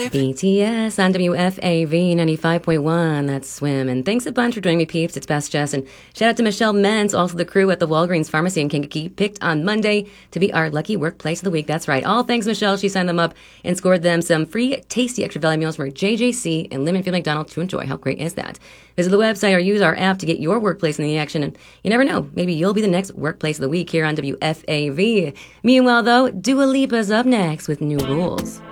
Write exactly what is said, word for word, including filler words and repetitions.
B T S on W F A V ninety-five point one. That's Swim. And thanks a bunch for joining me, peeps. It's Best Jess. And shout out to Michelle Mentz, also the crew at the Walgreens Pharmacy in Kankakee, picked on Monday to be our lucky workplace of the week. That's right. All thanks, Michelle. She signed them up and scored them some free, tasty extra value meals from J J C and Lemon Field McDonald's to enjoy. How great is that? Visit the website or use our app to get your workplace in the action. And you never know, maybe you'll be the next workplace of the week here on W F A V. Meanwhile, though, Dua Lipa's up next with New Rules.